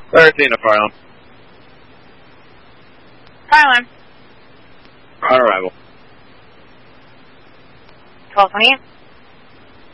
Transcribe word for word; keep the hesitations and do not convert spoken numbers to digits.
thirteen, a fire alarm. Fire alarm. On arrival. twelve twenty-eight.